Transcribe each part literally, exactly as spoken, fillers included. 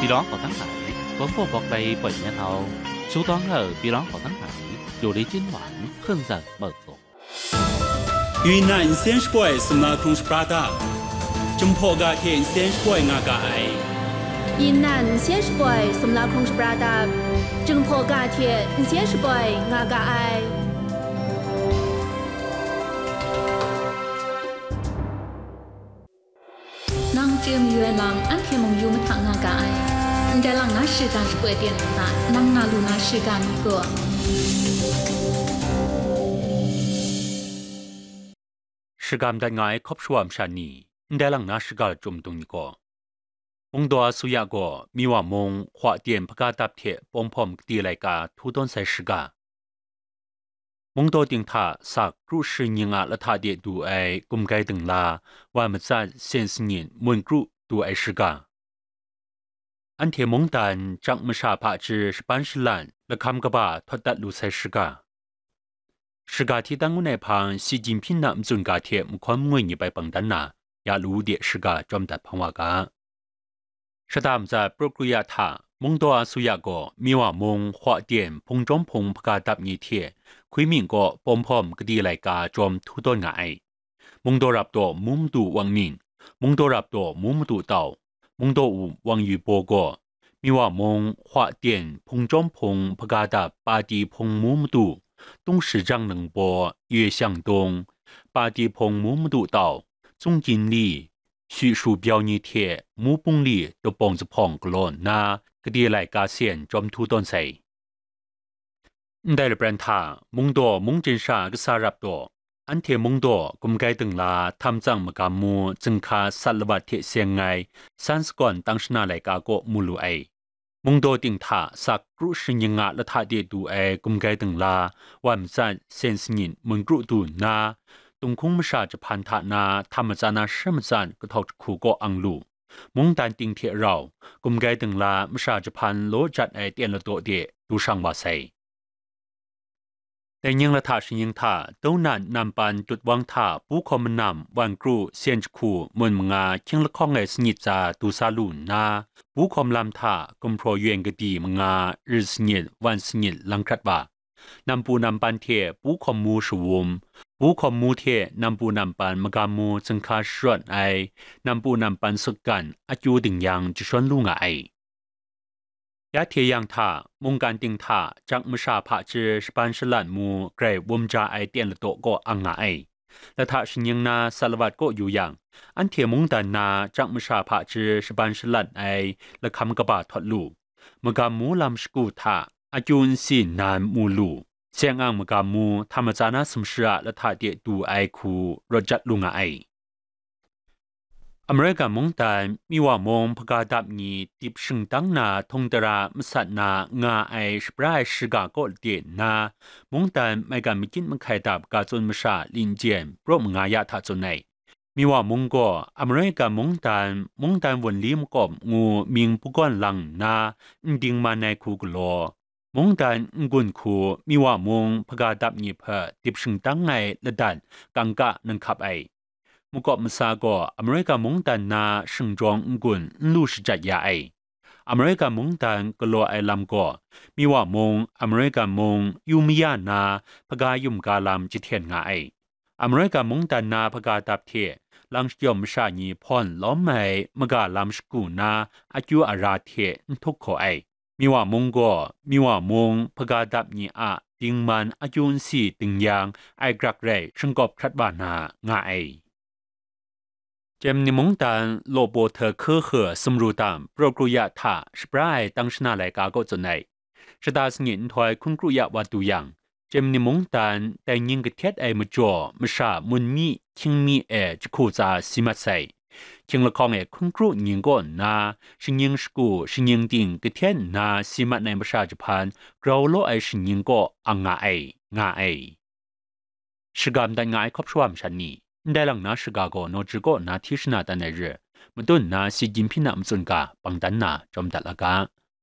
พี่น้องของทั้งหลายผมพวกบอกไปเปิดเนี่ยเราชูต้องเหอพี่น้องของทั้งหลายอยู่ในจิ้นหวานเครื่องสั่งเปิดตัว云南先是怪是那空是巴达，中坡个天先是怪那个爱。 云南先是怪是那空是巴达，中坡个天先是怪那个爱。 นางเจียมยวยลังอันเทมงยูมทางนากายแต่ลังนาชิการสกวยเดียนตานางนาลูนาชิการมีก็时间的爱可不完善呢，แต่ลังนา时间中东尼个，蒙多苏亚个มีว่า蒙花店不加搭贴，帮帮地来个土东赛时间。蒙多定他สักรู้สึกยังอ่ะละท่าเดียดูไอ้กุมไกดึงลาว่ามันจะเส้นสิญมวนกรุดูไอ้สิกาอันเทมงตันจังมชาพาจือสปันสิลันละคำกบ่าทอดตัดลูใส่สิกาสิกาที่ตั้งในพังสีจินพินนำจุนกาเทียมความงวยไปปังดันนาอยากรู้เดียสิกาจอมตัดพังวากาสตามจะโปรกรุยาธามงตัวสุยาโกมีว่ามงขวาเดียนพงจอมพงพกาดับยีเทียคุยมิงก็ปอมพอมกดีไลกาจอมทุต้นไงมงตัวรับตัวมุมดูวังมิงมงตัวรับตัวมุมดูเต่ามงตัววังยูโปโกมีว่ามงขวาเดียนพงจอมพงพกาดับปาดีพงมุมดู东时张能波越向东ปาดีพงมุมดูเต่าจงจินลี่叙述标拟贴木崩里都帮着碰个罗那กดีไลกาเซียนจอมทุต้นใส่ได้รับประทานมุงตัวมุงจินชากสารับตัวอันเทมุงตัวกุมไกตึงลาทำจังมกามูจึงคาสัลวัตเทเสียงไงสันสก่อนตั้งชนะไลกาโกมูลูไอมุงตัวติงท่าสักรู้สึกยังงะละท่าเดียดูไอกุมไกตึงลาวันจันเซนสิญินมุงกรุดูนาตุงคงมชาจะพันธานาธรรมจานาเชื่อมจันก็ทอดคู่ก็อังลูมงตันติงเทเรากุมไกตึงลามชาจะพันโลจัดไอเตียนละตัวเดียดูช่างว่าใส่แต่ยังละท่าชิยังท่าต้นนั้นนำปันจุดวางท่าผู้คอมนำวันกรูเซียนจคูมวนมงาเชียงละข้องไอสนิจจาตูซาลูนาผู้คอมลำท่ากรมโปรยงกดีมงาริสนิจวันสนิจลังครัดว่านำปูนำปันเทผู้คอมมูชวมผู้คอมมูเทนำปูนำปันมกามูจึงคาชวนไอนำปูนำปันสกันอายุดึงยังจะชวนลุงไอยาเทียงท่ามงการติงท่าจักมชาพาจือสปันสลันมูเกรวมจาไอเตียนละโตก็อังไงและท่าชิงยังนาสารวัตก็อยู่อย่างอันเทียมงดันนาจักมชาพาจือสปันสลันไอและคำกบาทอดลูมกามูลำสกูท่าอายุนสินานมูลูเสียงอังมกามูธรรมจานาสมชาและท่าเดียดูไอคูรจัดลุงไออเมริกันมงตันมีว่ามงพกาดับนี้ติบซึ่งตั้งนาทงตรามสัตนางาไอสปรายสกาโกเดียนนามงตันไม่กันมิกินมันไข่ดับกาจนมชาลินเจียนโปรมงายาทัจนในมีว่ามงก็อเมริกันมงตันมงตันวันลีมกบงูมิงปุกอนลังนาดิ่งมาในคูกโลมงตันกุนคูมีว่ามงพกาดับนี้เพอติบซึ่งตั้งไงละดันกังกะนังขับไอมุกมสาก็อเมริกามงตันนาชิงจงกุนลูชจัดยาไออเมริกามงตันกลัวไอลำก็มีว่ามงอเมริกามงยูมิยานาพกายุมกาลำจิเทียนงาไออเมริกามงตันนาพกาตับเทลังยมชาญีพอนล้อมไอมกาลำสกูนาอายุอาราเททุกขอไอมีว่ามงก็มีว่ามงพกาดับญีอาติงมันอายุนสีติงยางไอกรักเรชิงกบครัดบานางาไอเจมนิมงตันโลโบเธอเคอเหอสมรูตามโปรกรุยะท่าสปรายตั้งชนะไลกาโกจนในชดาสงินถอยคุณกรุยะวัดูยังเจมนิมงตันแต่ยิงกระเทียดไอมจ่อมชามุนมีคิงมีเอจคูจาสิมัดใส่คิงละคองเอคุณกรุยิงก่อนนาชิงยิงสกูชิงยิงติงกระเทียนนาสิมัดในมชาจพันกราวโลไอชิงยิงก็อังงาไองาไอชกามดันงายครบชวามชันนี้ได้หลังนาสกาโกโนจิโกนาทิชนาตันในเรือมตุนนาสิจิมพินามจุนกาปังตันนาจอมตัดละกา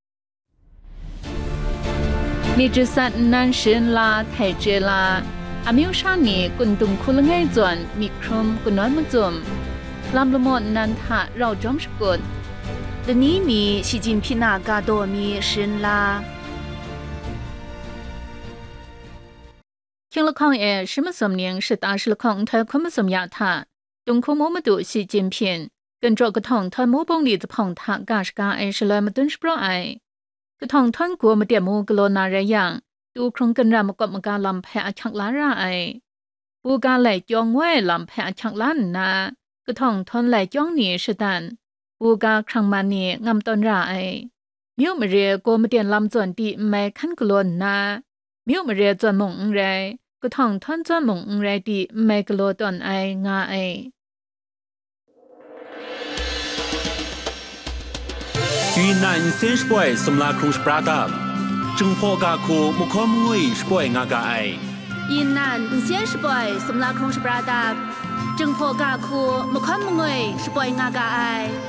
นิจสัตนันเชนลาไทเจลาอามิวชานีกุนตุงคุลงไงจวนมีครมกุนน้อยมุจุมลำละมดนันทะเราจอมสกุล ม的你米习近平那嘎多米神啦。 听了抗诶，什么什年是大是了抗他可么什么亚他，东空么么多习近平，跟着个痛他莫帮里子碰他嘎是嘎诶是来么顿是不爱，个痛他过么点么个罗那人样，都空跟着么个么个lâm拍啊抢拉ra爱，不噶来将外lâm拍啊抢拉那，个痛他来将你是但。บูกาครั้งมันนี่งำตอนร่าไอมิวมาเรียกูมาเดียนลำจวนดีไม่ขันกลวนนะมิวมาเรียจวนมงไรก็ท่องท่อนจวนมงไรดีไม่กลัวตอนไองาไอ云南先是不爱什么拉空是布拉达，正破嘎库木考木为是不爱阿嘎爱。 云南先是不爱什么拉空是布拉达，正破嘎库木考木为是不爱阿嘎爱。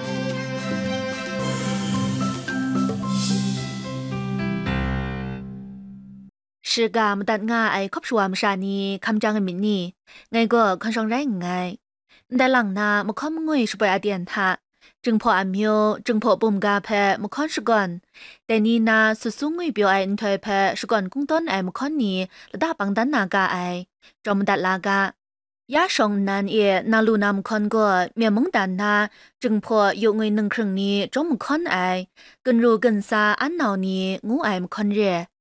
是个么单伢爱可不说么啥呢？看张个名呢？ไงก็คนสองไรไงแต่หลังน่ะมุขมงวยสบายเดียนท่าจึงพออันมิวจึงพอปุ่มกาแพมุขสก่อนแต่นี่น่ะสุดสูงวยเปียวไออันถอยแพสก่อนกุ้งต้นไอมุขนี้ระดับปังดันนากาไอจอมดัดลากายาชงนันเอนาลูนามคนก็เมียมงดันน่ะจึงพออยู่งวยหนึ่งครึ่งนี้จอมมุขไอกันรู้กันซาอันนาวนี้งูไอมุขเร่